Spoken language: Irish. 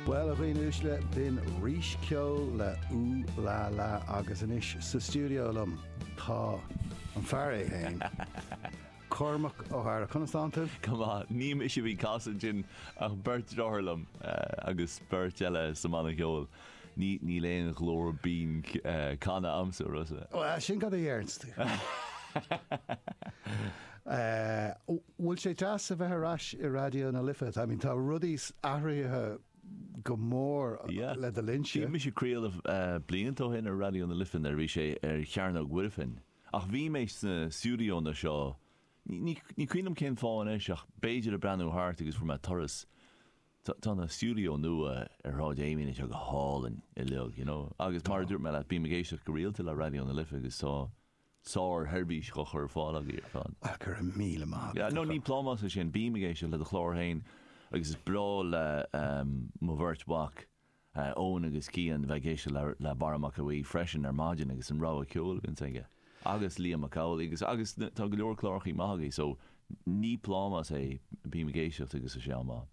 Well, a bhíon úsle bin ríis ceol le ú lá lá agus inis sa stúdio lom tá an fearré hain. Cormac O'Hara, Constantine. Come on, níam is bhí casa gin ach bert dáharlam agus bert eile sa manna ceol. Ní léon glór bín canna amsa rosa. Well, sin gad a dhéarnst. Bhfuil sé deas a bheith arás I radio na lifet. I mean, tá rudís ahraithe go mór le de linse. Sí, mi sé críal bliantó hin ar radio na lifin ar bhí sé ar chearna ghuirfin. Ach bhí méis na stúdio na seo, ní cuinnam cén fáin is ach béidir a brandú hart agus fu me toras. Tá na stúdio nua ar ráid éimín is ag a hálinn I leog, you know. Agus mar dúirt me le bí me géisteach go rialta le radio na lifa agus sár herbís go chur fáil agé ar fan. Gur a míle má. No ní plámas a sin bí me géisteach le a chlár hain agus is brá le mo bhirt wach ón agus cían bheith géisteach le baramach a bhí freisin ar máidin agus an rá a ceol bin teige. Agus líam a cáil agus tá go leor chláirchaí mágaí, so ní plámas é bí me géisteach agus a seamá.